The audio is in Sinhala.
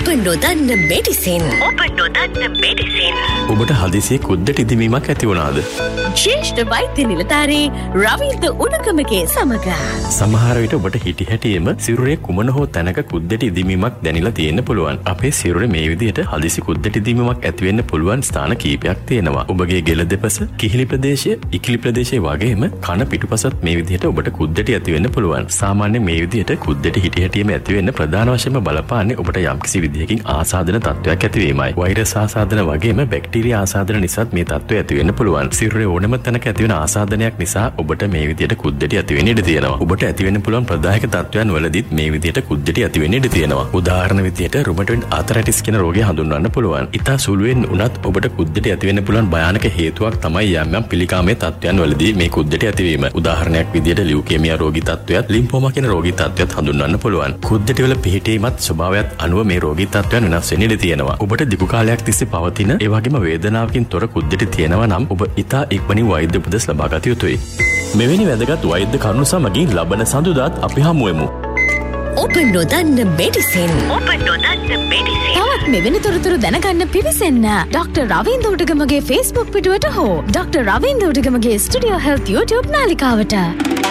ඔබ නොදන්න මෙඩිසින්. ඔබට හදිසියෙ කුද්දට ඉදිමීමක් ඇති වුණාද? ශ්‍රේෂ්ඨ වෛද්‍ය නිලධාරී රවීන්ද්‍ර උණගමගේ සමග. සමහර විට ඔබට හිටි හැටියෙම සිරුරේ කුමන හෝ තැනක කුද්දට ඉදිමීමක් දැනිලා තියෙන්න පුළුවන්. අපේ සිරුරේ මේ විදිහට හදිසි කුද්දට ඉදිමීමක් ඇති වෙන්න පුළුවන් ස්ථාන කීපයක් තියෙනවා. ඔබගේ ගෙල දෙපස, කිහිලි ප්‍රදේශය, ඉකිලි ප්‍රදේශය වගේම කන පිටුපසත් මේ විදිහට ඔබට කුද්දට ඇති වෙන්න පුළුවන්. සාමාන්‍යයෙන් මේ විදිහට කුද්දට හිටි හැටියෙම ඇති වෙන්න ප්‍රධාන වශයෙන්ම බලපාන්නේ ඔබට යම්කිසි විදිහකින් ආසාදන තත්ත්වයක් ඇතිවීමයි. වෛරස් ආසාදන වගේම බැක්ටීරියා ආසාදන නිසාත් මේ තත්ත්වය ඇති වෙන්න පුළුවන්. සිරුරේ ඕනෑම තැනක ඇති වෙන ආසාදනයක් නිසා ඔබට මේ විදිහට කුද්දටි ඇති වෙන්න ඉඩ තියෙනවා. ඔබට ඇති වෙන්න පුළුවන් ප්‍රදායක තත්ත්වයන් වලදීත් මේ විදිහට කුද්දටි ඇති වෙන්න ඉඩ තියෙනවා. උදාහරණ විදිහට රුමටොයිඩ් ආතරයිටිස් කියන රෝගය හඳුන්වන්න පුළුවන්. ඉතා සුළුවෙන් උනත් ඔබට කුද්දටි ඇති වෙන්න පුළුවන් භයානක හේතුවක් තමයි යම් පිළිකාමයේ තත්ත්වයන් වලදී මේ කුද්දටි ඇතිවීම. උදාහරණයක් විදිහට ලියුකේමියා රෝගී තත්ත්වයත් ලිම්ෆෝමා කියන රෝගී තත්ත්වයත් හඳුන්වන්න පුළුවන්. කුද්දටි වල පිහිටීමත් ස්වභාවයත් අනුව මේ රෝගී තත්ත්වයන් වෙනස් වෙන්න ඉඩ තියෙනවා. ඔබට දීර්ඝ කාලයක් තිස්සේ පවතින ඒ වගේම වේදනාවකින් තොර කුද්දටි තියෙනවා නම් ඔබ ඉතා ඉක්මනින් වෛද්‍ය උපදෙස් ලබා ගත යුතුයි. මෙවැනි වැදගත් වෛද්‍ය කරුණු සමගින් ලබන සඳුදාත් අපි හමු වෙමු. ඔබ නොදන්න මෙඩිසින්. තවත් මෙවැනි තොරතුරු දැනගන්න පිවිසෙන්න ඩොක්ටර් රවීන්ද්‍ර උඩගමගේ Facebook පිටුවට හෝ doctor Ravindra උඩගමගේ studio health YouTube නාලිකාවට.